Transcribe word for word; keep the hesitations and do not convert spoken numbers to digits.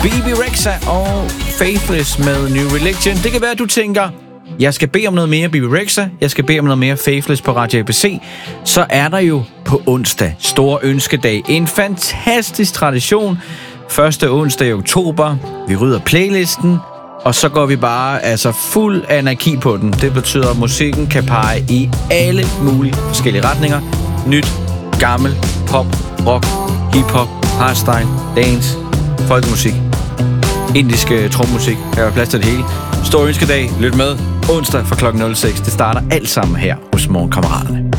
Bebe Rexha og Faithless med New Religion. Det kan være, at du tænker, jeg skal bede om noget mere Bebe Rexha, jeg skal bede om noget mere Faithless på Radio A B C. Så er der jo på onsdag Store Ønskedag. En fantastisk tradition. Første onsdag i oktober. Vi rydder playlisten, og så går vi bare altså fuld anarki på den. Det betyder, at musikken kan pege i alle mulige forskellige retninger. Nyt, gammel, pop, rock, hiphop, hardstyle, dance, folkemusik, indisk trommusik. Der er plads til det hele. Stor ønskedag. Lyt med onsdag fra klokken nul seks. Det starter alt sammen her hos Morgenkammeraterne.